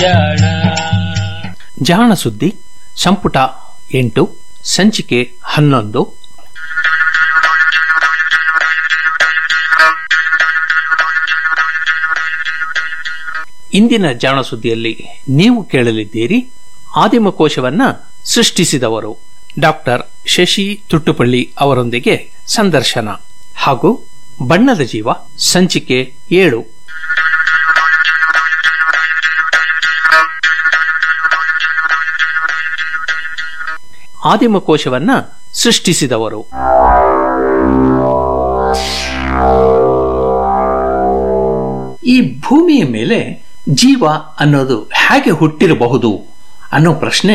ಜಾಣ ಸುದ್ದಿ ಸಂಪುಟ 8 ಸಂಚಿಕೆ 11. ಇಂದಿನ ಜಾಣ ಸುದ್ದಿಯಲ್ಲಿ ನೀವು ಕೇಳಲಿದ್ದೀರಿ, ಆದಿಮಕೋಶವನ್ನ ಸೃಷ್ಟಿಸಿದವರು ಡಾಕ್ಟರ್ ಶಶಿ ತುಟ್ಟುಪಳ್ಳಿ ಅವರೊಂದಿಗೆ ಸಂದರ್ಶನ ಹಾಗೂ ಬಣ್ಣದ ಜೀವ ಸಂಚಿಕೆ 7. ಆದಿಮಕೋಶವನ್ನ ಸೃಷ್ಟಿಸಿದವರು. ಈ ಭೂಮಿಯ ಮೇಲೆ ಜೀವ ಅನ್ನೋದು ಹೇಗೆ ಹುಟ್ಟಿರಬಹುದು ಅನ್ನೋ ಪ್ರಶ್ನೆ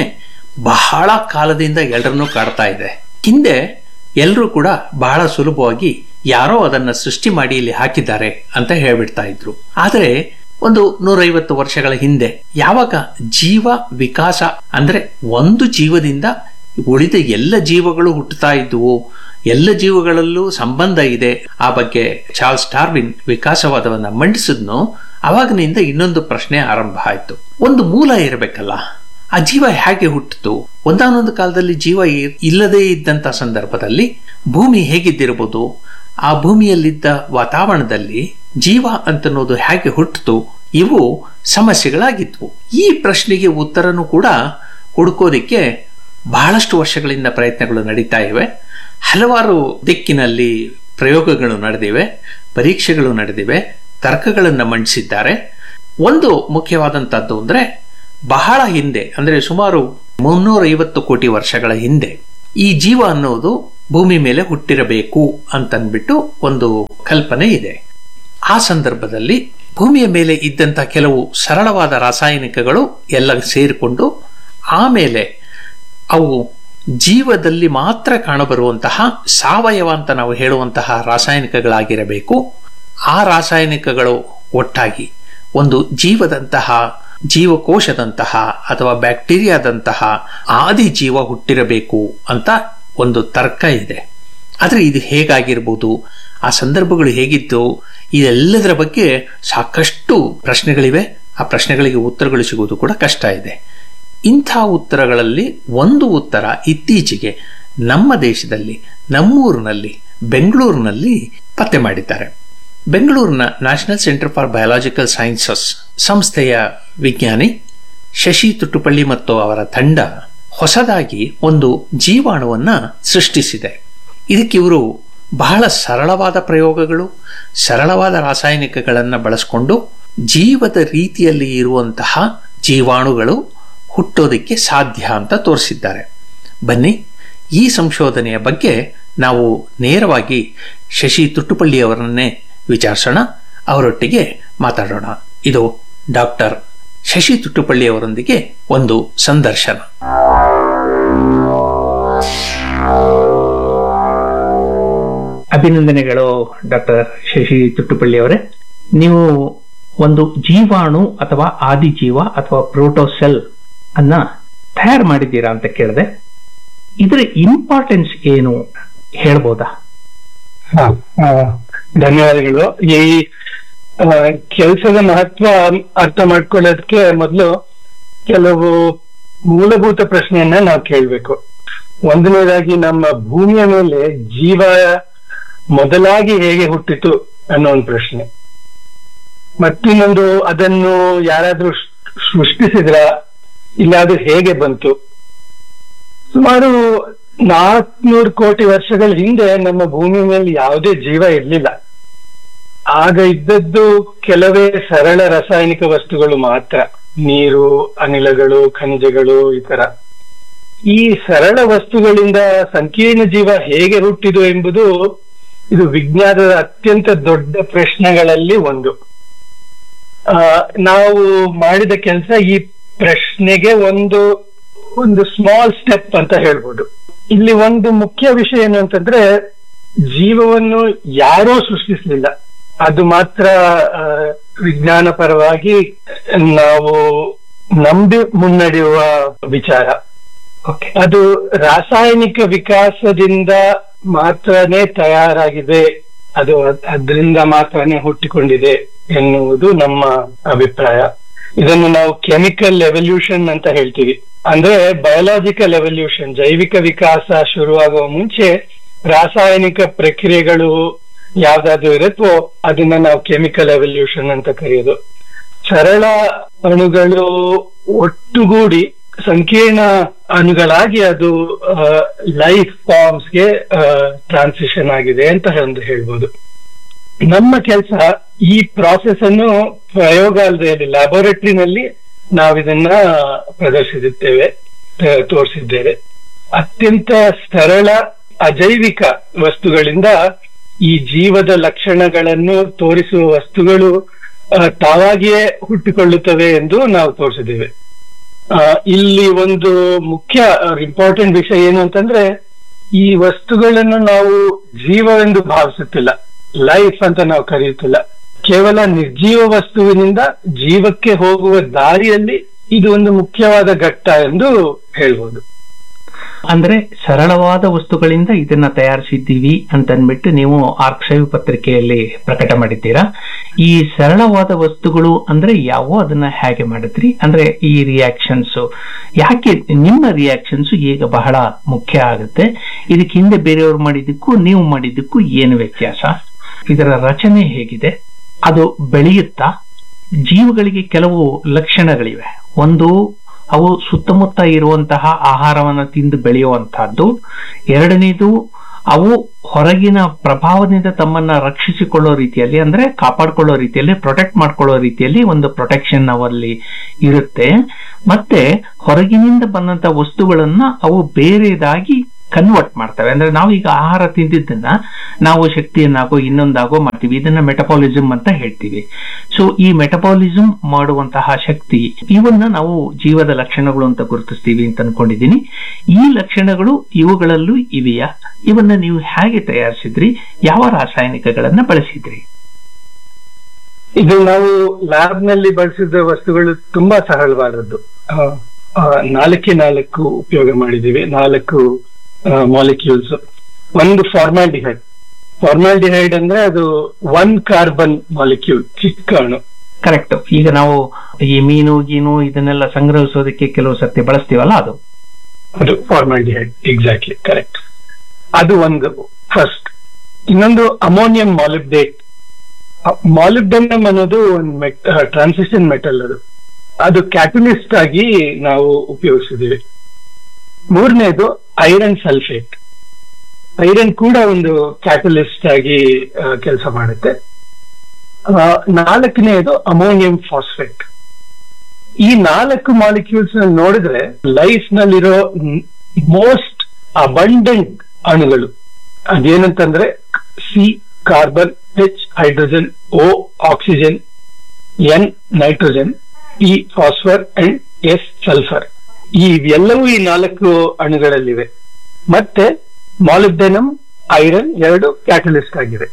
ಬಹಳ ಕಾಲದಿಂದ ಎಲ್ಲರನ್ನೂ ಕಾಡ್ತಾ ಇದೆ. ಹಿಂದೆ ಎಲ್ಲರೂ ಕೂಡ ಬಹಳ ಸುಲಭವಾಗಿ ಯಾರೋ ಅದನ್ನ ಸೃಷ್ಟಿ ಮಾಡಿ ಇಲ್ಲಿ ಹಾಕಿದ್ದಾರೆ ಅಂತ ಹೇಳ್ಬಿಡ್ತಾ ಇದ್ರು. ಆದರೆ ಒಂದು 150 ವರ್ಷಗಳ ಹಿಂದೆ ಯಾವಾಗ ಜೀವ ವಿಕಾಸ ಅಂದ್ರೆ ಒಂದು ಜೀವದಿಂದ ಉಳಿದ ಎಲ್ಲ ಜೀವಗಳು ಹುಟ್ಟುತ್ತಾ ಇದ್ವು, ಎಲ್ಲ ಜೀವಗಳಲ್ಲೂ ಸಂಬಂಧ ಇದೆ, ಆ ಬಗ್ಗೆ ಚಾರ್ಲ್ಸ್ ಡಾರ್ವಿನ್ ವಿಕಾಸವಾದವನ್ನ ಮಂಡಿಸಿದ್ನು, ಅವಾಗಿನಿಂದ ಇನ್ನೊಂದು ಪ್ರಶ್ನೆ ಆರಂಭ ಆಯ್ತು. ಒಂದು ಮೂಲ ಇರಬೇಕಲ್ಲ, ಆ ಜೀವ ಹೇಗೆ ಹುಟ್ಟಿತು? ಒಂದಾನೊಂದು ಕಾಲದಲ್ಲಿ ಜೀವ ಇಲ್ಲದೇ ಇದ್ದಂತ ಸಂದರ್ಭದಲ್ಲಿ ಭೂಮಿ ಹೇಗಿದ್ದಿರಬಹುದು? ಆ ಭೂಮಿಯಲ್ಲಿದ್ದ ವಾತಾವರಣದಲ್ಲಿ ಜೀವ ಅಂತನ್ನೋದು ಹೇಗೆ ಹುಟ್ಟಿತು? ಇವು ಸಮಸ್ಯೆಗಳಾಗಿದ್ವು. ಈ ಪ್ರಶ್ನೆಗೆ ಉತ್ತರನೂ ಕೂಡ ಹುಡುಕೋದಿಕ್ಕೆ ಬಹಳಷ್ಟು ವರ್ಷಗಳಿಂದ ಪ್ರಯತ್ನಗಳು ನಡೀತಾ ಇವೆ. ಹಲವಾರು ದಿಕ್ಕಿನಲ್ಲಿ ಪ್ರಯೋಗಗಳು ನಡೆದಿವೆ, ಪರೀಕ್ಷೆಗಳು ನಡೆದಿವೆ, ತರ್ಕಗಳನ್ನು ಮಂಡಿಸಿದ್ದಾರೆ. ಒಂದು ಮುಖ್ಯವಾದಂತಹದ್ದು ಅಂದ್ರೆ, ಬಹಳ ಹಿಂದೆ ಅಂದ್ರೆ ಸುಮಾರು 350 ಕೋಟಿ ವರ್ಷಗಳ ಹಿಂದೆ ಈ ಜೀವ ಅನ್ನೋದು ಭೂಮಿ ಮೇಲೆ ಹುಟ್ಟಿರಬೇಕು ಅಂತನ್ಬಿಟ್ಟು ಒಂದು ಕಲ್ಪನೆ ಇದೆ. ಆ ಸಂದರ್ಭದಲ್ಲಿ ಭೂಮಿಯ ಮೇಲೆ ಇದ್ದಂತ ಕೆಲವು ಸರಳವಾದ ರಾಸಾಯನಿಕಗಳು ಎಲ್ಲ ಸೇರಿಕೊಂಡು ಆಮೇಲೆ ಅವು ಜೀವದಲ್ಲಿ ಮಾತ್ರ ಕಾಣಬರುವಂತಹ ಸಾವಯವ ಅಂತ ನಾವು ಹೇಳುವಂತಹ ರಾಸಾಯನಿಕಗಳಾಗಿರಬೇಕು. ಆ ರಾಸಾಯನಿಕಗಳು ಒಟ್ಟಾಗಿ ಒಂದು ಜೀವದಂತಹ, ಜೀವಕೋಶದಂತಹ ಅಥವಾ ಬ್ಯಾಕ್ಟೀರಿಯಾದಂತಹ ಆದಿ ಜೀವ ಹುಟ್ಟಿರಬೇಕು ಅಂತ ಒಂದು ತರ್ಕ ಇದೆ. ಆದರೆ ಇದು ಹೇಗಾಗಿರ್ಬೋದು, ಆ ಸಂದರ್ಭಗಳು ಹೇಗಿತ್ತು, ಇದೆಲ್ಲದರ ಬಗ್ಗೆ ಸಾಕಷ್ಟು ಪ್ರಶ್ನೆಗಳಿವೆ. ಆ ಪ್ರಶ್ನೆಗಳಿಗೆ ಉತ್ತರಗಳು ಸಿಗುವುದು ಕೂಡ ಕಷ್ಟ ಇದೆ. ಇಂಥ ಉತ್ತರಗಳಲ್ಲಿ ಒಂದು ಉತ್ತರ ಇತ್ತೀಚೆಗೆ ನಮ್ಮ ದೇಶದಲ್ಲಿ, ನಮ್ಮೂರಿನಲ್ಲಿ, ಬೆಂಗಳೂರಿನಲ್ಲಿ ಪತ್ತೆ ಮಾಡಿದ್ದಾರೆ. ಬೆಂಗಳೂರಿನ national centre for biological sciences ಸಂಸ್ಥೆಯ ವಿಜ್ಞಾನಿ ಶಶಿ ತುಟ್ಟುಪಳ್ಳಿ ಮತ್ತು ಅವರ ತಂಡ ಹೊಸದಾಗಿ ಒಂದು ಜೀವಾಣುವನ್ನ ಸೃಷ್ಟಿಸಿದೆ. ಇದಕ್ಕೆ ಇವರು ಬಹಳ ಸರಳವಾದ ಪ್ರಯೋಗಗಳು, ಸರಳವಾದ ರಾಸಾಯನಿಕಗಳನ್ನು ಬಳಸಿಕೊಂಡು ಜೀವದ ರೀತಿಯಲ್ಲಿ ಇರುವಂತಹ ಜೀವಾಣುಗಳು ಹುಟ್ಟೋದಕ್ಕೆ ಸಾಧ್ಯ ಅಂತ ತೋರಿಸಿದ್ದಾರೆ. ಬನ್ನಿ, ಈ ಸಂಶೋಧನೆಯ ಬಗ್ಗೆ ನಾವು ನೇರವಾಗಿ ಶಶಿ ತುಟ್ಟುಪಳ್ಳಿ ಅವರನ್ನೇ ವಿಚಾರಿಸೋಣ, ಅವರೊಟ್ಟಿಗೆ ಮಾತಾಡೋಣ. ಇದು ಡಾಕ್ಟರ್ ಶಶಿ ತುಟ್ಟುಪಳ್ಳಿ ಅವರೊಂದಿಗೆ ಒಂದು ಸಂದರ್ಶನ. ಅಭಿನಂದನೆಗಳು ಡಾಕ್ಟರ್ ಶಶಿ ತುಟ್ಟುಪಳ್ಳಿ ಅವರೇ. ನೀವು ಒಂದು ಜೀವಾಣು ಅಥವಾ ಆದಿಜೀವ ಅಥವಾ ಪ್ರೋಟೋಸೆಲ್ ಅನ್ನ ತಯಾರು ಮಾಡಿದ್ದೀರಾ ಅಂತ ಕೇಳಿದೆ. ಇದರ ಇಂಪಾರ್ಟೆನ್ಸ್ ಏನು ಹೇಳ್ಬೋದಾ? ಧನ್ಯವಾದಗಳು. ಈ ಕೆಲಸದ ಮಹತ್ವ ಅರ್ಥ ಮಾಡ್ಕೊಳ್ಳೋದಕ್ಕೆ ಮೊದಲು ಕೆಲವು ಮೂಲಭೂತ ಪ್ರಶ್ನೆಯನ್ನ ನಾವು ಕೇಳಬೇಕು. ಒಂದನೇದಾಗಿ, ನಮ್ಮ ಭೂಮಿಯ ಮೇಲೆ ಜೀವ ಮೊದಲಾಗಿ ಹೇಗೆ ಹುಟ್ಟಿತು ಅನ್ನೋ ಒಂದು ಪ್ರಶ್ನೆ. ಮತ್ತಿನ್ನೊಂದು, ಅದನ್ನು ಯಾರಾದ್ರೂ ಸೃಷ್ಟಿಸಿದ್ರ, ಇಲ್ಲ ಅದು ಹೇಗೆ ಬಂತು? ಸುಮಾರು 400 ಕೋಟಿ ವರ್ಷಗಳ ಹಿಂದೆ ನಮ್ಮ ಭೂಮಿ ಮೇಲೆ ಯಾವುದೇ ಜೀವ ಇರಲಿಲ್ಲ. ಆಗ ಇದ್ದದ್ದು ಕೆಲವೇ ಸರಳ ರಾಸಾಯನಿಕ ವಸ್ತುಗಳು ಮಾತ್ರ, ನೀರು, ಅನಿಲಗಳು, ಖನಿಜಗಳು, ಈ ತರ. ಈ ಸರಳ ವಸ್ತುಗಳಿಂದ ಸಂಕೀರ್ಣ ಜೀವ ಹೇಗೆ ಹುಟ್ಟಿದು ಎಂಬುದು ಇದು ವಿಜ್ಞಾನದ ಅತ್ಯಂತ ದೊಡ್ಡ ಪ್ರಶ್ನೆಗಳಲ್ಲಿ ಒಂದು. ನಾವು ಮಾಡಿದ ಕೆಲಸ ಈ ಪ್ರಶ್ನೆಗೆ ಒಂದು ಸ್ಮಾಲ್ ಸ್ಟೆಪ್ ಅಂತ ಹೇಳ್ಬೋದು. ಇಲ್ಲಿ ಒಂದು ಮುಖ್ಯ ವಿಷಯ ಏನು ಅಂತಂದ್ರೆ, ಜೀವವನ್ನು ಯಾರೂ ಸೃಷ್ಟಿಸಲಿಲ್ಲ, ಅದು ಮಾತ್ರ ವಿಜ್ಞಾನ ಪರವಾಗಿ ನಾವು ನಂಬಿ ಮುನ್ನಡೆಯುವ ವಿಚಾರ. ಅದು ರಾಸಾಯನಿಕ ವಿಕಾಸದಿಂದ ಮಾತ್ರನೇ ತಯಾರಾಗಿದೆ, ಅದರಿಂದ ಮಾತ್ರನೇ ಹುಟ್ಟಿಕೊಂಡಿದೆ ಎನ್ನುವುದು ನಮ್ಮ ಅಭಿಪ್ರಾಯ. ಇದನ್ನು ನಾವು ಕೆಮಿಕಲ್ ಎವಲ್ಯೂಷನ್ ಅಂತ ಹೇಳ್ತೀವಿ. ಅಂದ್ರೆ ಬಯೋಲಾಜಿಕಲ್ ಎವಲ್ಯೂಷನ್, ಜೈವಿಕ ವಿಕಾಸ ಶುರುವಾಗುವ ಮುಂಚೆ ರಾಸಾಯನಿಕ ಪ್ರಕ್ರಿಯೆಗಳು ಯಾವ್ದಾದ್ರು ಇರುತ್ತೋ ಅದನ್ನ ನಾವು ಕೆಮಿಕಲ್ ಎವಲ್ಯೂಷನ್ ಅಂತ ಕರೆಯೋದು. ಸರಳ ಅಣುಗಳು ಒಟ್ಟುಗೂಡಿ ಸಂಕೀರ್ಣ ಅಣುಗಳಾಗಿ ಅದು ಲೈಫ್ ಫಾರ್ಮ್ಸ್ಗೆ ಟ್ರಾನ್ಸಿಷನ್ ಆಗಿದೆ ಅಂತ ಹೇಳ್ಬೋದು. ನಮ್ಮ ಕೆಲಸ ಈ ಪ್ರಾಸೆಸ್ ಅನ್ನು ಪ್ರಯೋಗಾಲಯದಲ್ಲಿ, ಲ್ಯಾಬೋರೇಟರಿನಲ್ಲಿ ನಾವಿದನ್ನ ಪ್ರದರ್ಶಿಸುತ್ತೇವೆ, ತೋರಿಸಿದ್ದೇವೆ. ಅತ್ಯಂತ ಸರಳ ಅಜೈವಿಕ ವಸ್ತುಗಳಿಂದ ಈ ಜೀವದ ಲಕ್ಷಣಗಳನ್ನು ತೋರಿಸುವ ವಸ್ತುಗಳು ತಾವಾಗಿಯೇ ಹುಟ್ಟಿಕೊಳ್ಳುತ್ತವೆ ಎಂದು ನಾವು ತೋರಿಸಿದ್ದೇವೆ. ಇಲ್ಲಿ ಒಂದು ಮುಖ್ಯ ಇಂಪಾರ್ಟೆಂಟ್ ವಿಷಯ ಏನು ಅಂತಂದ್ರೆ, ಈ ವಸ್ತುಗಳನ್ನು ನಾವು ಜೀವವೆಂದು ಭಾವಿಸುತ್ತಿಲ್ಲ, ಲೈಫ್ ಅಂತ ನಾವು ಕರೆಯುತ್ತಿಲ್ಲ. ಕೇವಲ ನಿರ್ಜೀವ ವಸ್ತುವಿನಿಂದ ಜೀವಕ್ಕೆ ಹೋಗುವ ದಾರಿಯಲ್ಲಿ ಇದು ಒಂದು ಮುಖ್ಯವಾದ ಘಟ್ಟ ಎಂದು ಹೇಳ್ಬೋದು. ಅಂದ್ರೆ ಸರಳವಾದ ವಸ್ತುಗಳಿಂದ ಇದನ್ನ ತಯಾರಿಸಿದ್ದೀವಿ ಅಂತ ಅಂದ್ಬಿಟ್ಟು ನೀವು ಆರ್ಕೈವ್ ಪತ್ರಿಕೆಯಲ್ಲಿ ಪ್ರಕಟ ಮಾಡಿದ್ದೀರಾ. ಈ ಸರಳವಾದ ವಸ್ತುಗಳು ಅಂದ್ರೆ ಯಾವುವು, ಅದನ್ನ ಹೇಗೆ ಮಾಡಿದ್ರಿ? ಅಂದ್ರೆ ಈ ರಿಯಾಕ್ಷನ್ಸ್ ಯಾಕೆ, ನಿಮ್ಮ ರಿಯಾಕ್ಷನ್ಸ್ ಈಗ ಬಹಳ ಮುಖ್ಯ ಆಗುತ್ತೆ. ಇದಕ್ಕೆ ಹಿಂದೆ ಬೇರೆಯವರು ಮಾಡಿದ್ದಕ್ಕೂ ನೀವು ಮಾಡಿದ್ದಕ್ಕೂ ಏನು ವ್ಯತ್ಯಾಸ? ಇದರ ರಚನೆ ಹೇಗಿದೆ? ಅದು ಬೆಳೆಯುತ್ತಾ? ಜೀವಗಳಿಗೆ ಕೆಲವು ಲಕ್ಷಣಗಳಿವೆ. ಒಂದು, ಅವು ಸುತ್ತಮುತ್ತ ಇರುವಂತಹ ಆಹಾರವನ್ನು ತಿಂದು ಬೆಳೆಯುವಂತಹದ್ದು. ಎರಡನೇದು, ಅವು ಹೊರಗಿನ ಪ್ರಭಾವದಿಂದ ತಮ್ಮನ್ನ ರಕ್ಷಿಸಿಕೊಳ್ಳೋ ರೀತಿಯಲ್ಲಿ, ಅಂದ್ರೆ ಕಾಪಾಡಿಕೊಳ್ಳೋ ರೀತಿಯಲ್ಲಿ, ಪ್ರೊಟೆಕ್ಟ್ ಮಾಡ್ಕೊಳ್ಳೋ ರೀತಿಯಲ್ಲಿ ಒಂದು ಪ್ರೊಟೆಕ್ಷನ್ ಅವಲ್ಲಿ ಇರುತ್ತೆ. ಮತ್ತೆ ಹೊರಗಿನಿಂದ ಬಂದಂತ ವಸ್ತುಗಳನ್ನ ಅವು ಬೇರೆದಾಗಿ ಕನ್ವರ್ಟ್ ಮಾಡ್ತವೆ. ಅಂದ್ರೆ ನಾವೀಗ ಆಹಾರ ತಿಂದಿದ್ದನ್ನ ನಾವು ಶಕ್ತಿಯನ್ನಾಗೋ ಇನ್ನೊಂದಾಗೋ ಮಾಡ್ತೀವಿ. ಇದನ್ನ ಮೆಟಬಾಲಿಸಮ್ ಅಂತ ಹೇಳ್ತೀವಿ. ಸೊ ಈ ಮೆಟಬಾಲಿಸಮ್ ಮಾಡುವಂತಹ ಶಕ್ತಿ, ಇವನ್ನ ನಾವು ಜೀವದ ಲಕ್ಷಣಗಳು ಅಂತ ಗುರುತಿಸ್ತೀವಿ ಅಂತ ಅನ್ಕೊಂಡಿದ್ದೀನಿ. ಈ ಲಕ್ಷಣಗಳು ಇವುಗಳಲ್ಲೂ ಇವೆಯಾ? ಇವನ್ನ ನೀವು ಹೇಗೆ ತಯಾರಿಸಿದ್ರಿ? ಯಾವ ರಾಸಾಯನಿಕಗಳನ್ನ ಬಳಸಿದ್ರಿ? ಇದು ನಾವು ಲ್ಯಾಬ್ ನಲ್ಲಿ ಬಳಸಿದ ವಸ್ತುಗಳು ತುಂಬಾ ಸರಳವಾದದ್ದು. 4 ಉಪಯೋಗ ಮಾಡಿದೀವಿ. 4 ಮಾಲಿಕ್ಯೂಲ್ಸ್. ಒಂದು ಫಾರ್ಮಾಲ್ಡಿಹೈಡ್. ಫಾರ್ಮಾಲ್ಡಿಹೈಡ್ ಅಂದ್ರೆ ಅದು 1 ಕಾರ್ಬನ್ ಮಾಲಿಕ್ಯೂಲ್, ಚಿಕ್ಕ ಅಣು. ಕರೆಕ್ಟ್. ಈಗ ನಾವು ಈ ಮೀನು ಗೀನು ಇದನ್ನೆಲ್ಲ ಸಂಗ್ರಹಿಸೋದಕ್ಕೆ ಕೆಲವು ಸರ್ತಿ ಬಳಸ್ತೀವಲ್ಲ, ಅದು ಫಾರ್ಮಾಲ್ಡಿಹೈಡ್. Exactly correct. ಅದು ಒಂದು ಫಸ್ಟ್. ಇನ್ನೊಂದು ಅಮೋನಿಯಂ ಮಾಲಿಬ್ಡೇಟ್. ಮಾಲಿಬ್ಡೆನಮ್ ಅನ್ನೋದು ಒಂದು ಟ್ರಾನ್ಸಿಷನ್ ಮೆಟಲ್. ಅದು ಕ್ಯಾಟಲಿಸ್ಟ್ ಆಗಿ ನಾವು ಉಪಯೋಗಿಸಿದೀವಿ. ಮೂರನೇದು ಐರನ್ ಸಲ್ಫೇಟ್. ಐರನ್ ಕೂಡ ಒಂದು ಕ್ಯಾಟಲಿಸ್ಟ್ ಆಗಿ ಕೆಲಸ ಮಾಡುತ್ತೆ. 4ನೇದು ಅಮೋನಿಯಂ ಫಾಸ್ಫೇಟ್. ಈ 4 ಮಾಲಿಕ್ಯೂಲ್ಸ್ ನೋಡಿದ್ರೆ ಲೈಫ್ ನಲ್ಲಿರೋ ಮೋಸ್ಟ್ ಅಬಂಡೆಂಟ್ ಅಣುಗಳು ಅದೇನಂತಂದ್ರೆ C carbon, H hydrogen, O oxygen, N nitrogen, E phosphor and S sulphur. ಇವೆಲ್ಲವೂ ಈ 4 ಅಣುಗಳಲ್ಲಿವೆ. ಮತ್ತೆ ಮಾಲಿಬ್ಡೆನಮ್, ಐರನ್ 2 ಕ್ಯಾಟಲಿಸ್ಟ್ ಆಗಿವೆ.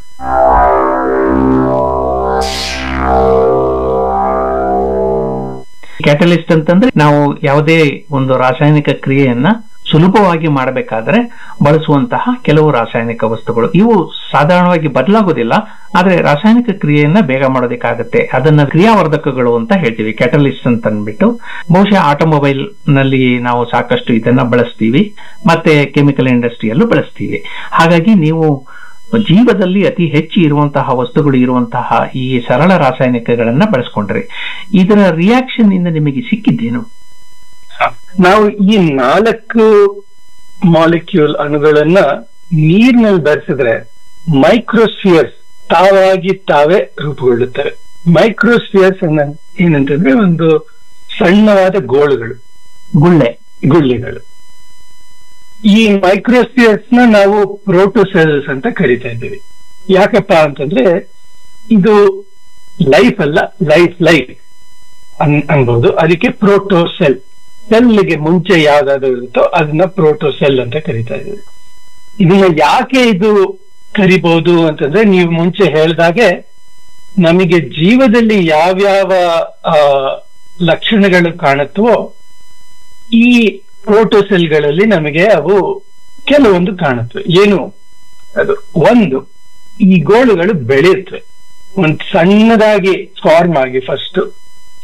ಕ್ಯಾಟಲಿಸ್ಟ್ ಅಂತಂದ್ರೆ ನಾವು ಯಾವುದೇ ಒಂದು ರಾಸಾಯನಿಕ ಕ್ರಿಯೆಯನ್ನ ಸುಲಭವಾಗಿ ಮಾಡಬೇಕಾದ್ರೆ ಬಳಸುವಂತಹ ಕೆಲವು ರಾಸಾಯನಿಕ ವಸ್ತುಗಳು. ಇವು ಸಾಧಾರಣವಾಗಿ ಬದಲಾಗೋದಿಲ್ಲ, ಆದ್ರೆ ರಾಸಾಯನಿಕ ಕ್ರಿಯೆಯನ್ನ ಬೇಗ ಮಾಡೋದಕ್ಕಾಗತ್ತೆ. ಅದನ್ನ ಕ್ರಿಯಾವರ್ಧಕಗಳು ಅಂತ ಹೇಳ್ತೀವಿ, ಕ್ಯಾಟಲಿಸ್ಟ್ ಅಂತ ಅಂದ್ಬಿಟ್ಟು. ಬಹುಶಃ ಆಟೋಮೊಬೈಲ್ ನಲ್ಲಿ ನಾವು ಸಾಕಷ್ಟು ಇದನ್ನ ಬಳಸ್ತೀವಿ, ಮತ್ತೆ ಕೆಮಿಕಲ್ ಇಂಡಸ್ಟ್ರಿಯಲ್ಲೂ ಬಳಸ್ತೀವಿ. ಹಾಗಾಗಿ ನೀವು ಜೀವದಲ್ಲಿ ಅತಿ ಹೆಚ್ಚು ಇರುವಂತಹ ವಸ್ತುಗಳು ಇರುವಂತಹ ಈ ಸರಳ ರಾಸಾಯನಿಕಗಳನ್ನ ಬಳಸ್ಕೊಂಡ್ರಿ. ಇದರ ರಿಯಾಕ್ಷನ್ ಇಂದ ನಿಮಗೆ ಸಿಕ್ಕಿದ್ದೇನು? ನಾವು ಈ 4 ಮಾಲಿಕ್ಯೂಲ್ ಅಣುಗಳನ್ನ ನೀರಿನಲ್ಲಿ ಬೆರೆಸಿದ್ರೆ ಮೈಕ್ರೋಸ್ಫಿಯರ್ಸ್ ತಾವೇ ರೂಪುಗೊಳ್ಳುತ್ತವೆ. ಮೈಕ್ರೋಸ್ಫಿಯರ್ಸ್ ಏನಂತಂದ್ರೆ ಒಂದು ಸಣ್ಣವಾದ ಗುಳ್ಳೆಗಳು. ಈ ಮೈಕ್ರೋಸ್ಫಿಯರ್ಸ್ ನಾವು ಪ್ರೋಟೋಸೆಲ್ಸ್ ಅಂತ ಕರಿತಾ ಇದ್ದೀವಿ. ಯಾಕಪ್ಪ ಅಂತಂದ್ರೆ ಇದು ಲೈಫ್ ಅಲ್ಲ, ಲೈಫ್ ಅನ್ಬಹುದು. ಅದಕ್ಕೆ ಪ್ರೋಟೋಸೆಲ್. ಸೆಲ್ಗೆ ಮುಂಚೆ ಯಾವ್ದಾದ್ರು ಇರುತ್ತೋ ಅದನ್ನ ಪ್ರೋಟೋಸೆಲ್ ಅಂತ ಕರಿತಾ ಇದ್ದೀವಿ. ಇದನ್ನ ಯಾಕೆ ಇದು ಕರಿಬಹುದು ಅಂತಂದ್ರೆ, ನೀವು ಮುಂಚೆ ಹೇಳ್ದಾಗೆ ನಮಗೆ ಜೀವದಲ್ಲಿ ಯಾವ್ಯಾವ ಲಕ್ಷಣಗಳು ಕಾಣುತ್ತವೋ ಈ ಪ್ರೋಟೋಸೆಲ್ಗಳಲ್ಲಿ ನಮಗೆ ಅವು ಕೆಲವೊಂದು ಕಾಣುತ್ತವೆ. ಏನು ಅದು? ಒಂದು, ಈ ಗೋಳುಗಳು ಬೆಳೆಯುತ್ತವೆ, ಒಂದು ಸಣ್ಣದಾಗಿ ಫಾರ್ಮ್ ಆಗಿ ಫಸ್ಟ್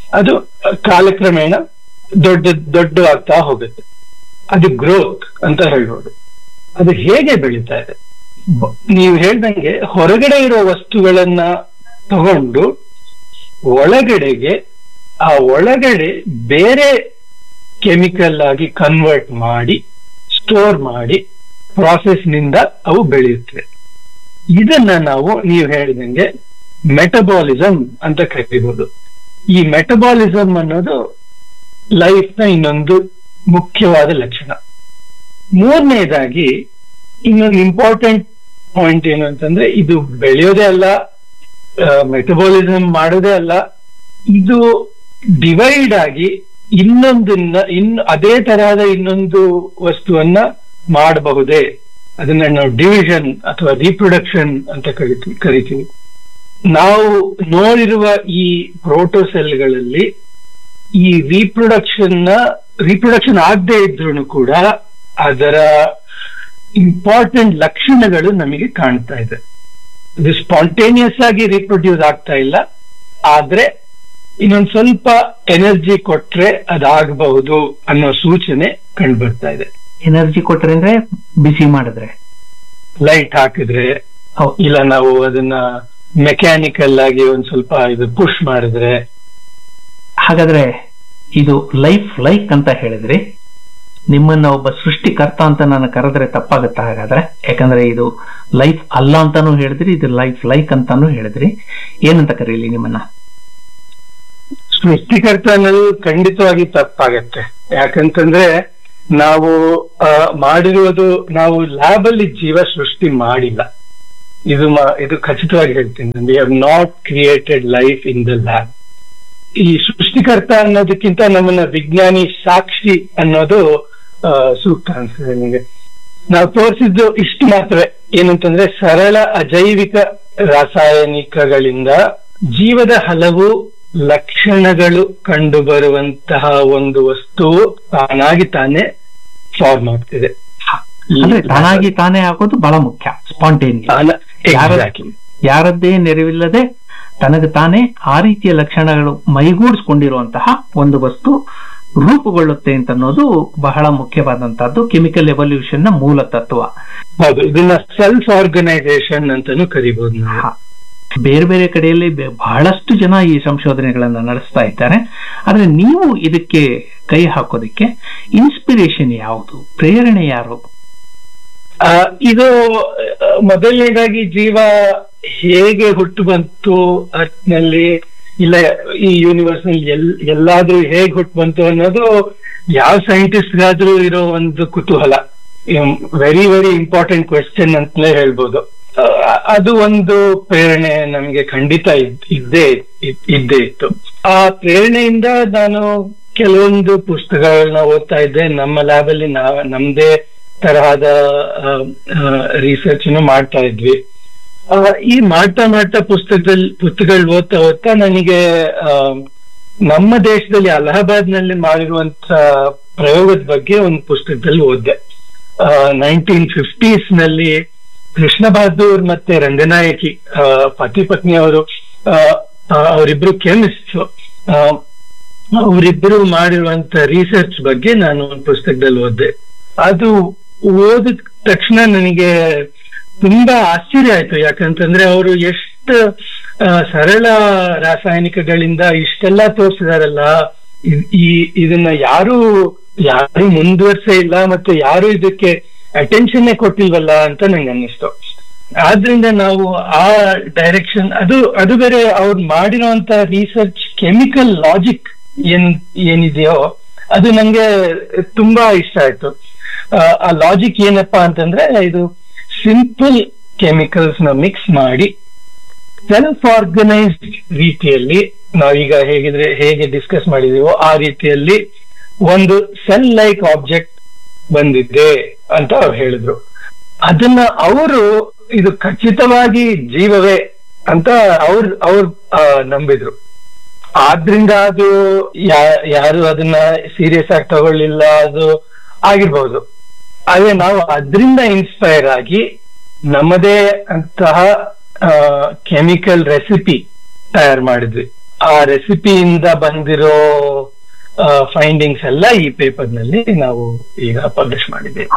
ಅದು ಕಾಲಕ್ರಮೇಣ ದೊಡ್ಡ ದೊಡ್ಡ ಆಗ್ತಾ ಹೋಗುತ್ತೆ. ಅದು ಗ್ರೋತ್ ಅಂತ ಹೇಳ್ಬೋದು. ಅದು ಹೇಗೆ ಬೆಳೀತಾ ಇದೆ? ನೀವು ಹೇಳ್ದಂಗೆ ಹೊರಗಡೆ ಇರೋ ವಸ್ತುಗಳನ್ನ ತಗೊಂಡು ಒಳಗಡೆಗೆ, ಆ ಒಳಗಡೆ ಬೇರೆ ಕೆಮಿಕಲ್ ಆಗಿ ಕನ್ವರ್ಟ್ ಮಾಡಿ ಸ್ಟೋರ್ ಮಾಡಿ ಪ್ರಾಸೆಸ್ ನಿಂದ ಅವು ಬೆಳೆಯುತ್ತವೆ. ಇದನ್ನ ನಾವು ನೀವು ಹೇಳಿದಂಗೆ ಮೆಟಬಾಲಿಸಮ್ ಅಂತ ಕರಿಬಹುದು. ಈ ಮೆಟಬಾಲಿಸಮ್ ಅನ್ನೋದು ಲೈಫ್ ನ ಇನ್ನೊಂದು ಮುಖ್ಯವಾದ ಲಕ್ಷಣ. ಮೂರನೇದಾಗಿ ಇನ್ನೊಂದು ಇಂಪಾರ್ಟೆಂಟ್ ಪಾಯಿಂಟ್ ಏನು ಅಂತಂದ್ರೆ, ಇದು ಬೆಳೆಯೋದೇ ಅಲ್ಲ, ಮೆಟಬಾಲಿಸಮ್ ಮಾಡೋದೇ ಅಲ್ಲ, ಇದು ಡಿವೈಡ್ ಆಗಿ ಅದೇ ತರಹದ ಇನ್ನೊಂದು ವಸ್ತುವನ್ನ ಮಾಡಬಹುದೇ, ಅದನ್ನ ನಾವು ಡಿವಿಷನ್ ಅಥವಾ ರೀಪ್ರೊಡಕ್ಷನ್ ಅಂತ ಕರಿತೀವಿ. ನಾವು ನೋಡಿರುವ ಈ ಪ್ರೋಟೋಸೆಲ್ಗಳಲ್ಲಿ ಈ ರೀಪ್ರೊಡಕ್ಷನ್ ಆಗದೆ ಇದ್ರೂ ಕೂಡ ಅದರ ಇಂಪಾರ್ಟೆಂಟ್ ಲಕ್ಷಣಗಳು ನಮಗೆ ಕಾಣ್ತಾ ಇದೆ. ಇದು ಸ್ಪಾಂಟೇನಿಯಸ್ ಆಗಿ ರೀಪ್ರೊಡ್ಯೂಸ್ ಆಗ್ತಾ ಇಲ್ಲ, ಆದ್ರೆ ಇನ್ನೊಂದು ಸ್ವಲ್ಪ ಎನರ್ಜಿ ಕೊಟ್ರೆ ಅದಾಗಬಹುದು ಅನ್ನೋ ಸೂಚನೆ ಕಂಡು ಬರ್ತಾ ಇದೆ. ಎನರ್ಜಿ ಕೊಟ್ರೆ ಅಂದ್ರೆ ಬಿಸಿ ಮಾಡಿದ್ರೆ, ಲೈಟ್ ಹಾಕಿದ್ರೆ, ಇಲ್ಲ ನಾವು ಅದನ್ನ ಮೆಕ್ಯಾನಿಕಲ್ ಆಗಿ ಒಂದ್ ಸ್ವಲ್ಪ ಇದು ಪುಷ್ ಮಾಡಿದ್ರೆ. ಹಾಗಾದ್ರೆ ಇದು ಲೈಕ್ ಅಂತ ಹೇಳಿದ್ರಿ. ನಿಮ್ಮನ್ನ ಒಬ್ಬ ಸೃಷ್ಟಿಕರ್ತ ಅಂತ ನಾನು ಕರೆದ್ರೆ ತಪ್ಪಾಗತ್ತಾ ಹಾಗಾದ್ರೆ? ಯಾಕಂದ್ರೆ ಇದು ಲೈಫ್ ಅಲ್ಲ ಅಂತಾನು ಹೇಳಿದ್ರಿ, ಇದು ಲೈಕ್ ಅಂತಾನು ಹೇಳಿದ್ರಿ. ಏನಂತ ಕರೀಲಿ ನಿಮ್ಮನ್ನ? ಸೃಷ್ಟಿಕರ್ತ ಅನ್ನೋದು ಖಂಡಿತವಾಗಿ ತಪ್ಪಾಗತ್ತೆ. ಯಾಕಂತಂದ್ರೆ ನಾವು ಮಾಡಿರುವುದು, ನಾವು ಲ್ಯಾಬ್ ಅಲ್ಲಿ ಜೀವ ಸೃಷ್ಟಿ ಮಾಡಿಲ್ಲ. ಇದು ಖಚಿತವಾಗಿ ಹೇಳ್ತೀನಿ. We have not created life in the lab. ಈ ಸೃಷ್ಟಿಕರ್ತ ಅನ್ನೋದಕ್ಕಿಂತ ನಮ್ಮನ್ನ ವಿಜ್ಞಾನಿ ಸಾಕ್ಷಿ ಅನ್ನೋದು ಸೂಕ್ತ ಅನ್ಸುತ್ತೆ ನನಗೆ. ನಾವು ತೋರಿಸಿದ್ದು ಇಷ್ಟು ಮಾತ್ರವೇ, ಏನಂತಂದ್ರೆ ಸರಳ ಅಜೈವಿಕ ರಾಸಾಯನಿಕಗಳಿಂದ ಜೀವದ ಹಲವು ಲಕ್ಷಣಗಳು ಕಂಡು ಬರುವಂತಹ ಒಂದು ವಸ್ತುವು ತಾನಾಗಿ ತಾನೇ ಫಾರ್ಮ್ ಆಗ್ತಿದೆ. ತಾನಾಗಿ ತಾನೇ ಆಗೋದು ಬಹಳ ಮುಖ್ಯ. ಸ್ಪಾಂಟೇನಿಯಸ್, ಯಾರದ್ದೇ ನೆರವಿಲ್ಲದೆ ತನಗೆ ತಾನೇ ಆ ರೀತಿಯ ಲಕ್ಷಣಗಳು ಮೈಗೂಡಿಸ್ಕೊಂಡಿರುವಂತಹ ಒಂದು ವಸ್ತು ರೂಪುಗೊಳ್ಳುತ್ತೆ ಅಂತ ಅನ್ನೋದು ಬಹಳ ಮುಖ್ಯವಾದಂತಹದ್ದು. ಕೆಮಿಕಲ್ ಎವಲ್ಯೂಷನ್ ನ ಮೂಲ ತತ್ವ. ಹೌದು, ಇದನ್ನ ಸೆಲ್ಫ್ ಆರ್ಗನೈಸೇಷನ್ ಅಂತಾನು ಕರಿಬಹುದು. ಬೇರೆ ಬೇರೆ ಕಡೆಯಲ್ಲಿ ಬಹಳಷ್ಟು ಜನ ಈ ಸಂಶೋಧನೆಗಳನ್ನ ನಡೆಸ್ತಾ ಇದ್ದಾರೆ. ಆದ್ರೆ ನೀವು ಇದಕ್ಕೆ ಕೈ ಹಾಕೋದಕ್ಕೆ ಇನ್ಸ್ಪಿರೇಷನ್ ಯಾವುದು, ಪ್ರೇರಣೆ ಯಾರು? ಇದು ಮೊದಲನೇದಾಗಿ ಜೀವ ಹೇಗೆ ಹುಟ್ಟು ಬಂತು ಅದ್ನಲ್ಲಿ, ಇಲ್ಲ ಈ ಯೂನಿವರ್ಸ್ ನಲ್ಲಿ ಎಲ್ಲಾದ್ರೂ ಹೇಗೆ ಹುಟ್ಟು ಬಂತು ಅನ್ನೋದು ಯಾವ ಸೈಂಟಿಸ್ಟ್ಗಾದ್ರೂ ಇರೋ ಒಂದು ಕುತೂಹಲ. ವೆರಿ ವೆರಿ ಇಂಪಾರ್ಟೆಂಟ್ ಕ್ವೆಶ್ಚನ್ ಅಂತಲೇ ಹೇಳ್ಬೋದು. ಅದು ಒಂದು ಪ್ರೇರಣೆ ನಮ್ಗೆ ಖಂಡಿತ ಇದ್ದೇ ಇತ್ತು. ಆ ಪ್ರೇರಣೆಯಿಂದ ನಾನು ಕೆಲವೊಂದು ಪುಸ್ತಕಗಳನ್ನ ಓದ್ತಾ ಇದ್ದೆ. ನಮ್ಮ ಲ್ಯಾಬ್ ಅಲ್ಲಿ ನಮ್ದೇ ತರಹದ ರಿಸರ್ಚ್ ಮಾಡ್ತಾ ಇದ್ವಿ. ಈ ಮಾಡ್ತಾ ಪುಸ್ತಕಗಳು ಓದ್ತಾ ನನಗೆ ನಮ್ಮ ದೇಶದಲ್ಲಿ ಅಲಹಾಬಾದ್ ನಲ್ಲಿ ಮಾಡಿರುವಂತ ಪ್ರಯೋಗದ ಬಗ್ಗೆ ಒಂದು ಪುಸ್ತಕದಲ್ಲಿ ಓದ್ದೆ. 1950s ನಲ್ಲಿ ಕೃಷ್ಣ ಬಹದ್ದೂರ್ ಮತ್ತೆ ರಂಗನಾಯಕಿ ಪತಿ ಪತ್ನಿ ಅವರಿಬ್ರು ಕೆಮಿಸ್ಟ್, ಅವರಿಬ್ರು ಮಾಡಿರುವಂತ ರಿಸರ್ಚ್ ಬಗ್ಗೆ ನಾನು ಒಂದು ಪುಸ್ತಕದಲ್ಲಿ ಓದ್ದೆ. ಅದು ಓದಿದ ತಕ್ಷಣ ನನಗೆ ತುಂಬಾ ಆಶ್ಚರ್ಯ ಆಯ್ತು. ಯಾಕಂತಂದ್ರೆ ಅವರು ಎಷ್ಟು ಸರಳ ರಾಸಾಯನಿಕಗಳಿಂದ ಇಷ್ಟೆಲ್ಲ ತೋರಿಸಿದಾರಲ್ಲ, ಇದನ್ನ ಯಾರು ಮುಂದುವರ್ಸೇ ಇಲ್ಲ, ಮತ್ತೆ ಯಾರು ಇದಕ್ಕೆ ಅಟೆನ್ಷನ್ ಕೊಟ್ಟಿಲ್ವಲ್ಲ ಅಂತ ನಂಗೆ ಅನ್ನಿಸ್ತು. ಆದ್ರಿಂದ ನಾವು ಆ ಡೈರೆಕ್ಷನ್, ಅದು ಬೇರೆ ಅವ್ರು ಮಾಡಿರುವಂತ ರಿಸರ್ಚ್ ಕೆಮಿಕಲ್ ಲಾಜಿಕ್ ಏನಿದೆಯೋ ಅದು ನಂಗೆ ತುಂಬಾ ಇಷ್ಟ ಆಯ್ತು. ಆ ಲಾಜಿಕ್ ಏನಪ್ಪಾ ಅಂತಂದ್ರೆ, ಇದು ಸಿಂಪಲ್ ಕೆಮಿಕಲ್ಸ್ ನ ಮಿಕ್ಸ್ ಮಾಡಿ ಸೆಲ್ಫ್ ಆರ್ಗನೈಸ್ಡ್ ರೀತಿಯಲ್ಲಿ, ನಾವೀಗ ಹೇಗೆ ಡಿಸ್ಕಸ್ ಮಾಡಿದೀವೋ ಆ ರೀತಿಯಲ್ಲಿ ಒಂದು ಸೆಲ್ ಲೈಕ್ ಆಬ್ಜೆಕ್ಟ್ ಬಂದಿದೆ ಅಂತ ಅವ್ರು ಹೇಳಿದ್ರು. ಅದನ್ನ ಅವರು ಇದು ಖಚಿತವಾಗಿ ಜೀವವೇ ಅಂತ ಅವ್ರು ನಂಬಿದ್ರು. ಆದ್ರಿಂದ ಅದು ಯಾರು ಅದನ್ನ ಸೀರಿಯಸ್ ಆಗಿ ತಗೊಳ್ಳಿಲ್ಲ, ಅದು ಆಗಿರ್ಬಹುದು. ಆದ್ರೆ ನಾವು ಅದರಿಂದ ಇನ್ಸ್ಪೈರ್ ಆಗಿ ನಮ್ಮದೇ ಅಂತಹ ಕೆಮಿಕಲ್ ರೆಸಿಪಿ ತಯಾರು ಮಾಡಿದ್ವಿ. ಆ ರೆಸಿಪಿಯಿಂದ ಬಂದಿರೋ ಫೈಂಡಿಂಗ್ಸ್ ಎಲ್ಲ ಈ ಪೇಪರ್ ನಲ್ಲಿ ನಾವು ಈಗ ಪಬ್ಲಿಷ್ ಮಾಡಿದ್ದೇವೆ.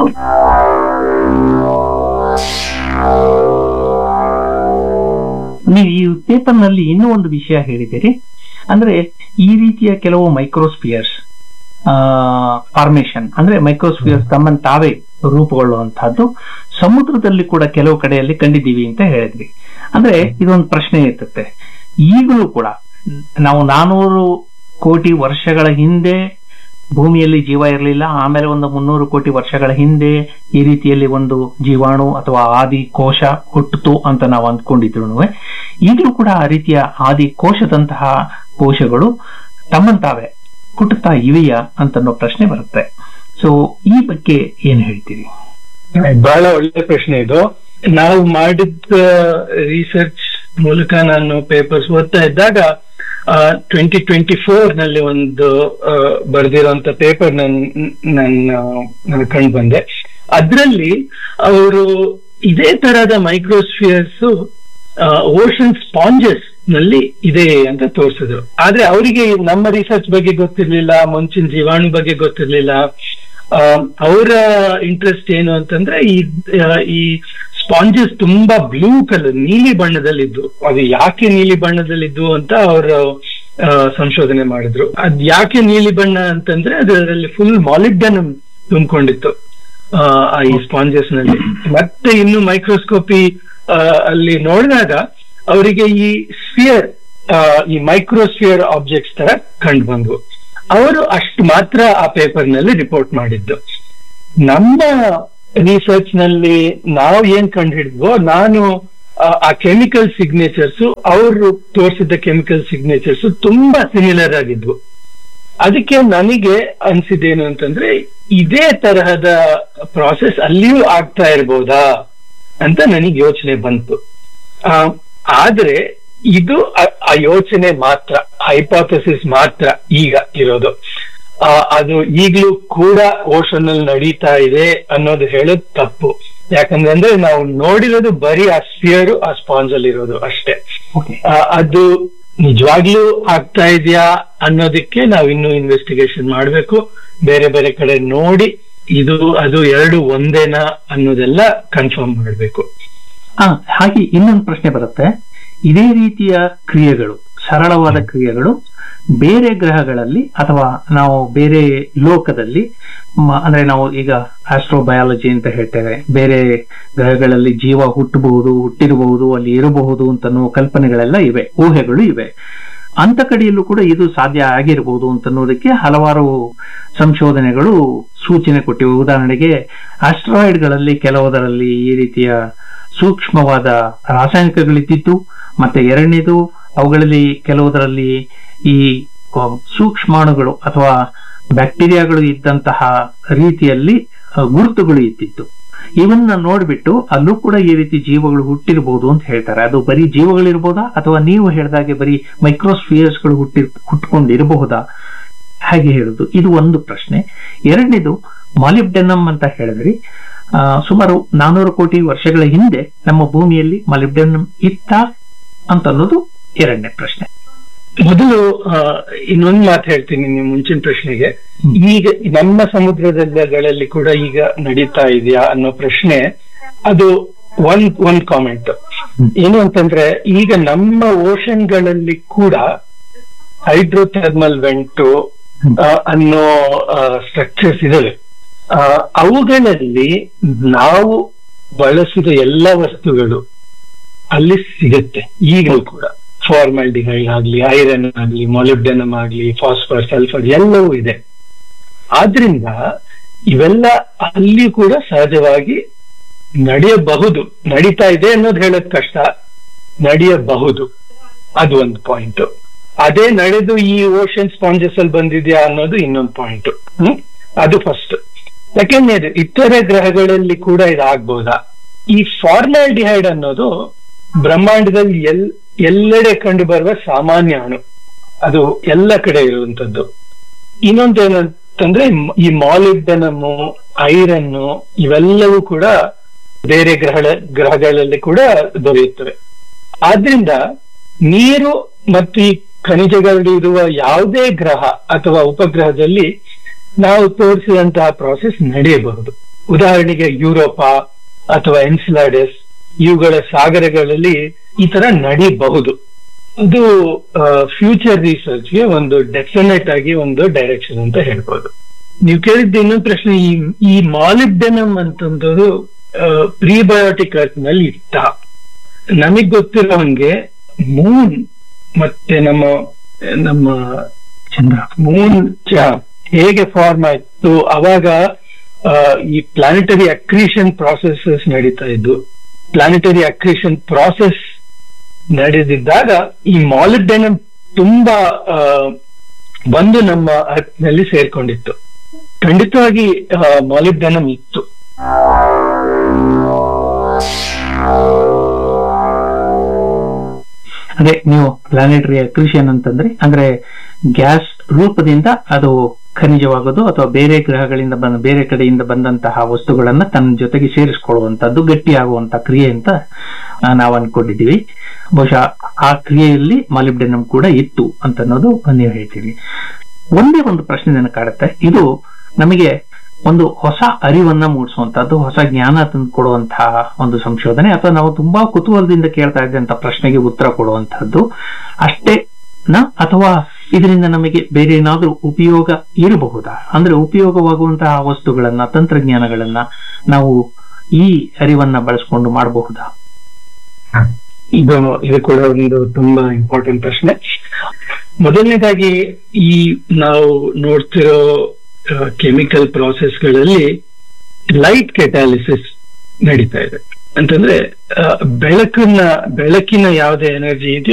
ನೀವು ಈ ಪೇಪರ್ ನಲ್ಲಿ ಇನ್ನೂ ಒಂದು ವಿಷಯ ಹೇಳಿದ್ದೀರಿ, ಅಂದ್ರೆ ಈ ರೀತಿಯ ಕೆಲವು ಮೈಕ್ರೋಸ್ಪಿಯರ್ಸ್ ಫಾರ್ಮೇಶನ್, ಅಂದ್ರೆ ಮೈಕ್ರೋಸ್ಪಿಯರ್ಸ್ ತಮ್ಮನ್ನು ತಾವೇ ರೂಪುಗೊಳ್ಳುವಂತಹದ್ದು ಸಮುದ್ರದಲ್ಲಿ ಕೂಡ ಕೆಲವು ಕಡೆಯಲ್ಲಿ ಕಂಡಿದ್ದೀವಿ ಅಂತ ಹೇಳಿದ್ವಿ. ಅಂದ್ರೆ ಇದೊಂದು ಪ್ರಶ್ನೆ ಇರ್ತದೆ, ಈಗಲೂ ಕೂಡ ನಾವು 400 ಕೋಟಿ ವರ್ಷಗಳ ಹಿಂದೆ ಭೂಮಿಯಲ್ಲಿ ಜೀವ ಇರಲಿಲ್ಲ, ಆಮೇಲೆ ಒಂದು 300 ಕೋಟಿ ವರ್ಷಗಳ ಹಿಂದೆ ಈ ರೀತಿಯಲ್ಲಿ ಒಂದು ಜೀವಾಣು ಅಥವಾ ಆದಿ ಕೋಶ ಹುಟ್ಟಿತು ಅಂತ ನಾವು ಅಂದ್ಕೊಂಡಿದ್ರು, ಈಗಲೂ ಕೂಡ ಆ ರೀತಿಯ ಆದಿ ಕೋಶದಂತಹ ಕೋಶಗಳು ತಮ್ಮಂತಾವೆ ಹುಟ್ಟುತ್ತಾ ಇವೆಯಾ ಅಂತನ್ನೋ ಪ್ರಶ್ನೆ ಬರುತ್ತೆ. ಸೊ ಈ ಬಗ್ಗೆ ಏನ್ ಹೇಳ್ತೀರಿ? ಬಹಳ ಒಳ್ಳೆ ಪ್ರಶ್ನೆ ಇದು. ನಾವು ಮಾಡಿದ ರಿಸರ್ಚ್ ಮೂಲಕ ನಾನು ಪೇಪರ್ಸ್ ಓದ್ತಾ ಇದ್ದಾಗ 2024 ನಲ್ಲಿ ಒಂದು ಬರೆದಿರುವಂತ ಪೇಪರ್ ನಾನು ಕಂಡು ಬಂದೆ. ಅದ್ರಲ್ಲಿ ಅವರು ಇದೇ ತರಹದ ಮೈಕ್ರೋಸ್ಫಿಯರ್ಸ್ ಓಷನ್ ಸ್ಪಾಂಜಸ್ ನಲ್ಲಿ ಇದೆ ಅಂತ ತೋರಿಸಿದ್ರು. ಆದ್ರೆ ಅವರಿಗೆ ನಮ್ಮ ರಿಸರ್ಚ್ ಬಗ್ಗೆ ಗೊತ್ತಿರ್ಲಿಲ್ಲ, ಮುಂಚಿನ ಜೀವಾಣು ಬಗ್ಗೆ ಗೊತ್ತಿರ್ಲಿಲ್ಲ. ಅವರ ಇಂಟ್ರೆಸ್ಟ್ ಏನು ಅಂತಂದ್ರೆ ಈ ಸ್ಪಾಂಜಸ್ ತುಂಬಾ ಬ್ಲೂ ಕಲರ್, ನೀಲಿ ಬಣ್ಣದಲ್ಲಿದ್ದು, ಅದು ಯಾಕೆ ನೀಲಿ ಬಣ್ಣದಲ್ಲಿದ್ದು ಅಂತ ಅವರು ಸಂಶೋಧನೆ ಮಾಡಿದ್ರು. ಅದ್ ಯಾಕೆ ನೀಲಿ ಬಣ್ಣ ಅಂತಂದ್ರೆ ಅದರಲ್ಲಿ ಫುಲ್ ಮಾಲಿಬ್ಡೆನಮ್ ತುಂಬಿಕೊಂಡಿತ್ತು ಈ ಸ್ಪಾಂಜಸ್ ನಲ್ಲಿ. ಮತ್ತೆ ಇನ್ನು ಮೈಕ್ರೋಸ್ಕೋಪಿ ಅಲ್ಲಿ ನೋಡಿದಾಗ ಅವರಿಗೆ ಈ ಸ್ಫಿಯರ್, ಈ ಮೈಕ್ರೋಸ್ಫಿಯರ್ ಆಬ್ಜೆಕ್ಟ್ಸ್ ತರ ಕಂಡು ಬಂದ್ವು. ಅವರು ಅಷ್ಟು ಮಾತ್ರ ಆ ಪೇಪರ್ ನಲ್ಲಿ ರಿಪೋರ್ಟ್ ಮಾಡಿದ್ದು. ನಮ್ಮ ರಿಸರ್ಚ್ ನಲ್ಲಿ ನಾವು ಏನ್ ಕಂಡು ಹಿಡಿದ್ವೋ, ನಾನು ಆ ಕೆಮಿಕಲ್ ಸಿಗ್ನೇಚರ್ಸ್, ಅವರು ತೋರಿಸಿದ್ದ ಕೆಮಿಕಲ್ ಸಿಗ್ನೇಚರ್ಸ್ ತುಂಬಾ ಸಿಮಿಲರ್ ಆಗಿದ್ವು. ಅದಕ್ಕೆ ನನಗೆ ಅನ್ಸಿದ್ದೇನು ಅಂತಂದ್ರೆ ಇದೇ ತರಹದ ಪ್ರಾಸೆಸ್ ಅಲ್ಲಿಯೂ ಆಗ್ತಾ ಇರ್ಬೋದಾ ಅಂತ ನನಗೆ ಯೋಚನೆ ಬಂತು. ಆದ್ರೆ ಇದು ಆ ಯೋಚನೆ ಮಾತ್ರ, ಹೈಪೋಥೆಸಿಸ್ ಮಾತ್ರ ಈಗ ಇರೋದು. ಅದು ಈಗಲೂ ಕೂಡ ಓಷನ್ ಅಲ್ಲಿ ನಡೀತಾ ಇದೆ ಅನ್ನೋದು ಹೇಳೋದು ತಪ್ಪು. ಯಾಕಂದ್ರೆ ನಾವು ನೋಡಿರೋದು ಬರೀ ಆ ಸ್ಫಿಯರ್, ಆ ಸ್ಪಾಂಜ್ ಅಲ್ಲಿ ಇರೋದು ಅಷ್ಟೇ. ಅದು ನಿಜವಾಗ್ಲೂ ಆಗ್ತಾ ಇದೆಯಾ ಅನ್ನೋದಕ್ಕೆ ನಾವು ಇನ್ನೂ ಇನ್ವೆಸ್ಟಿಗೇಷನ್ ಮಾಡ್ಬೇಕು, ಬೇರೆ ಬೇರೆ ಕಡೆ ನೋಡಿ ಇದು ಅದು ಎರಡು ಒಂದೇನಾ ಅನ್ನೋದೆಲ್ಲ ಕನ್ಫರ್ಮ್ ಮಾಡ್ಬೇಕು. ಹಾಗೆ ಇನ್ನೊಂದು ಪ್ರಶ್ನೆ ಬರುತ್ತೆ, ಇದೇ ರೀತಿಯ ಕ್ರಿಯೆಗಳು, ಸರಳವಾದ ಕ್ರಿಯೆಗಳು ಬೇರೆ ಗ್ರಹಗಳಲ್ಲಿ ಅಥವಾ ನಾವು ಬೇರೆ ಲೋಕದಲ್ಲಿ, ಅಂದ್ರೆ ನಾವು ಈಗ ಆಸ್ಟ್ರೋಬಯಾಲಜಿ ಅಂತ ಹೇಳ್ತೇವೆ, ಬೇರೆ ಗ್ರಹಗಳಲ್ಲಿ ಜೀವ ಹುಟ್ಟಿರಬಹುದು, ಅಲ್ಲಿ ಇರಬಹುದು ಅಂತನೋ ಕಲ್ಪನೆಗಳೆಲ್ಲ ಇವೆ, ಊಹೆಗಳು ಇವೆ. ಅಂತ ಕಡೆಯಲ್ಲೂ ಕೂಡ ಇದು ಸಾಧ್ಯ ಆಗಿರಬಹುದು ಅಂತನ್ನೋದಕ್ಕೆ ಹಲವಾರು ಸಂಶೋಧನೆಗಳು ಸೂಚನೆ ಕೊಟ್ಟಿವೆ. ಉದಾಹರಣೆಗೆ ಆಸ್ಟ್ರಾಯ್ಡ್ಗಳಲ್ಲಿ ಕೆಲವುದರಲ್ಲಿ ಈ ರೀತಿಯ ಸೂಕ್ಷ್ಮವಾದ ರಾಸಾಯನಿಕಗಳಿದ್ದಿತ್ತು, ಮತ್ತೆ ಎರಡನೇದು ಅವುಗಳಲ್ಲಿ ಕೆಲವುದರಲ್ಲಿ ಈ ಸೂಕ್ಷ್ಮಾಣುಗಳು ಅಥವಾ ಬ್ಯಾಕ್ಟೀರಿಯಾಗಳು ಇದ್ದಂತಹ ರೀತಿಯಲ್ಲಿ ಗುರುತುಗಳು ಇದ್ದಿತ್ತು. ಇವನ್ನ ನೋಡ್ಬಿಟ್ಟು ಅಲ್ಲೂ ಕೂಡ ಈ ರೀತಿ ಜೀವಗಳು ಹುಟ್ಟಿರಬಹುದು ಅಂತ ಹೇಳ್ತಾರೆ. ಅದು ಬರೀ ಜೀವಗಳಿರ್ಬೋದಾ ಅಥವಾ ನೀವು ಹೇಳಿದಾಗೆ ಬರೀ ಮೈಕ್ರೋಸ್ಫಿಯರ್ಸ್ಗಳು ಹುಟ್ಕೊಂಡಿರಬಹುದಾ, ಹಾಗೆ ಹೇಳುದು, ಇದು ಒಂದು ಪ್ರಶ್ನೆ. ಎರಡನೇದು ಮಾಲಿಬ್ಡೆನಮ್ ಅಂತ ಹೇಳಿದ್ರಿ. ಸುಮಾರು 400 ಕೋಟಿ ವರ್ಷಗಳ ಹಿಂದೆ ನಮ್ಮ ಭೂಮಿಯಲ್ಲಿ ಮಾಲಿಬ್ಡೆನಮ್ ಇತ್ತ ಅಂತ ಅನ್ನೋದು ಎರಡನೇ ಪ್ರಶ್ನೆ. ಮೊದಲು ಇನ್ನೊಂದು ಮಾತು ಹೇಳ್ತೀನಿ ನೀವು ಮುಂಚಿನ ಪ್ರಶ್ನೆಗೆ. ಈಗ ನಮ್ಮ ಸಮುದ್ರದಲ್ಲಿ ಕೂಡ ಈಗ ನಡೀತಾ ಇದೆಯಾ ಅನ್ನೋ ಪ್ರಶ್ನೆ, ಅದು ಒಂದ್ ಕಾಮೆಂಟ್ ಏನು ಅಂತಂದ್ರೆ, ಈಗ ನಮ್ಮ ಓಷನ್ಗಳಲ್ಲಿ ಕೂಡ ಹೈಡ್ರೋಥರ್ಮಲ್ ವೆಂಟು ಅನ್ನೋ ಸ್ಟ್ರಕ್ಚರ್ಸ್ ಇದಾವೆ. ಅವುಗಳಲ್ಲಿ ನಾವು ಬಳಸಿದ ಎಲ್ಲ ವಸ್ತುಗಳು ಅಲ್ಲಿ ಸಿಗುತ್ತೆ ಈಗಲೂ ಕೂಡ. ಫಾರ್ಮಾಲ್ಡಿಹೈಡ್ ಆಗ್ಲಿ, ಐರನ್ ಆಗ್ಲಿ, ಮಾಲಿಬ್ಡೆನಮ್ ಆಗ್ಲಿ, ಫಾಸ್ಫರಸ್, ಸಲ್ಫರ್ ಎಲ್ಲವೂ ಇದೆ. ಆದ್ರಿಂದ ಇವೆಲ್ಲ ಅಲ್ಲಿ ಕೂಡ ಸಹಜವಾಗಿ ನಡೆಯಬಹುದು. ನಡೀತಾ ಇದೆ ಅನ್ನೋದು ಹೇಳೋದ್ ಕಷ್ಟ, ನಡೆಯಬಹುದು, ಅದು ಒಂದು ಪಾಯಿಂಟ್. ಅದೇ ನಡೆದು ಈ ಓಷನ್ ಸ್ಪಾಂಜಸ್ ಅಲ್ಲಿ ಬಂದಿದ್ಯಾ ಅನ್ನೋದು ಇನ್ನೊಂದು ಪಾಯಿಂಟ್. ಅದು ಫಸ್ಟ್. ಸೆಕೆಂಡ್ನೇದು, ಇತರೆ ಗ್ರಹಗಳಲ್ಲಿ ಕೂಡ ಇದಾಗಬಹುದಾ? ಈ ಫಾರ್ಮಾಲ್ಡಿಹೈಡ್ ಅನ್ನೋದು ಬ್ರಹ್ಮಾಂಡದಲ್ಲಿ ಎಲ್ಲೆಡೆ ಕಂಡು ಬರುವ ಸಾಮಾನ್ಯ ಅಣು, ಅದು ಎಲ್ಲ ಕಡೆ ಇರುವಂತದ್ದು. ಇನ್ನೊಂದೇನಂತಂದ್ರೆ ಈ ಮಾಲಿಬ್ಡೆನಮ್, ಐರನ್ ಇವೆಲ್ಲವೂ ಕೂಡ ಬೇರೆ ಗ್ರಹಗಳಲ್ಲಿ ಕೂಡ ದೊರೆಯುತ್ತವೆ. ಆದ್ರಿಂದ ನೀರು ಮತ್ತು ಈ ಖನಿಜಗಳು ಇರುವ ಯಾವುದೇ ಗ್ರಹ ಅಥವಾ ಉಪಗ್ರಹದಲ್ಲಿ ನಾವು ತೋರಿಸಿದಂತಹ ಪ್ರಾಸೆಸ್ ನಡೆಯಬಹುದು. ಉದಾಹರಣೆಗೆ ಯುರೋಪಾ ಅಥವಾ ಎನ್ಸಿಲಾಡಸ್ ಇವುಗಳ ಸಾಗರಗಳಲ್ಲಿ ಈ ತರ ನಡೀಬಹುದು. ಅದು ಫ್ಯೂಚರ್ ರಿಸರ್ಚ್ಗೆ ಒಂದು ಡೆಫಿನೆಟ್ ಆಗಿ ಒಂದು ಡೈರೆಕ್ಷನ್ ಅಂತ ಹೇಳ್ಬೋದು. ನೀವು ಕೇಳಿದ್ದ ಇನ್ನೊಂದು ಪ್ರಶ್ನೆ, ಈ ಮಾಲಿಬ್ಡೆನಮ್ ಅಂತಂದು ಪ್ರೀಬಯೋಟಿಕ್ ಅರ್ತ್ ನಲ್ಲಿ ಇತ್ತ. ನಮಗ್ ಗೊತ್ತಿರೋ ಹಂಗೆ ಮೂನ್ ಮತ್ತೆ ನಮ್ಮ ಚಂದ್ರ ಮೂನ್ ಹೇಗೆ ಫಾರ್ಮ್ ಆಯ್ತು ಅವಾಗ ಈ ಪ್ಲಾನೆಟರಿ ಅಕ್ರೀಷನ್ ಪ್ರಾಸೆಸಸ್ ನಡೀತಾ ಇದ್ದು. ಪ್ಲಾನೆಟರಿ ಅಕ್ರೀಷನ್ ಪ್ರಾಸೆಸ್ ನಡೆದಿದ್ದಾಗ ಈ ಮಾಲಿಬ್ಡೆನಮ್ ತುಂಬಾ ಬಂದು ನಮ್ಮ ಅರ್ತ್ ನಲ್ಲಿ ಸೇರ್ಕೊಂಡಿತ್ತು. ಖಂಡಿತವಾಗಿ ಮಾಲಿಬ್ಡೆನಮ್ ಇತ್ತು. ಅದೇ ನೀವು ಪ್ಲಾನೆಟರಿ ಅಕ್ರೀಷನ್ ಅಂತಂದ್ರೆ ಅಂದ್ರೆ ಗ್ಯಾಸ್ ರೂಪದಿಂದ ಅದು ಖನಿಜವಾಗೋದು ಅಥವಾ ಬೇರೆ ಗ್ರಹಗಳಿಂದ ಬೇರೆ ಕಡೆಯಿಂದ ಬಂದಂತಹ ವಸ್ತುಗಳನ್ನ ತನ್ನ ಜೊತೆಗೆ ಸೇರಿಸಿಕೊಳ್ಳುವಂತದ್ದು ಗಟ್ಟಿಯಾಗುವಂತ ಕ್ರಿಯೆ ಅಂತ ನಾವು ಅನ್ಕೊಂಡಿದೀವಿ. ಬಹುಶಃ ಆ ಕ್ರಿಯೆಯಲ್ಲಿ ಮಾಲಿಬ್ಡೆನಮ್ ಕೂಡ ಇತ್ತು ಅಂತ ಅನ್ನೋದು ನೀವು ಹೇಳ್ತೀವಿ. ಒಂದೇ ಒಂದು ಪ್ರಶ್ನೆ ನನಗೆ ಕಾಡುತ್ತೆ. ಇದು ನಮಗೆ ಒಂದು ಹೊಸ ಅರಿವನ್ನ ಮೂಡಿಸುವಂತಹದ್ದು, ಹೊಸ ಜ್ಞಾನ ತಂದು ಕೊಡುವಂತಹ ಒಂದು ಸಂಶೋಧನೆ, ಅಥವಾ ನಾವು ತುಂಬಾ ಕುತೂಹಲದಿಂದ ಕೇಳ್ತಾ ಇದ್ದಂತ ಪ್ರಶ್ನೆಗೆ ಉತ್ತರ ಕೊಡುವಂತಹದ್ದು ಅಷ್ಟೇನಾ, ಅಥವಾ ಇದರಿಂದ ನಮಗೆ ಬೇರೆ ಏನಾದ್ರೂ ಉಪಯೋಗ ಇರಬಹುದಾ? ಅಂದ್ರೆ ಉಪಯೋಗವಾಗುವಂತಹ ವಸ್ತುಗಳನ್ನ, ತಂತ್ರಜ್ಞಾನಗಳನ್ನ ನಾವು ಈ ಅರಿವನ್ನ ಬಳಸಿಕೊಂಡು ಮಾಡಬಹುದಾ? ಇದು ಕೂಡ ಒಂದು ತುಂಬಾ ಇಂಪಾರ್ಟೆಂಟ್ ಪ್ರಶ್ನೆ. ಮೊದಲನೇದಾಗಿ ಈ ನಾವು ನೋಡ್ತಿರೋ ಕೆಮಿಕಲ್ ಪ್ರಾಸೆಸ್ಗಳಲ್ಲಿ ಲೈಟ್ ಕೆಟಾಲಿಸಿಸ್ ನಡೀತಾ ಇದೆ. ಅಂತಂದ್ರೆ ಬೆಳಕಿನ ಯಾವುದೇ ಎನರ್ಜಿ ಇದೆಯೋ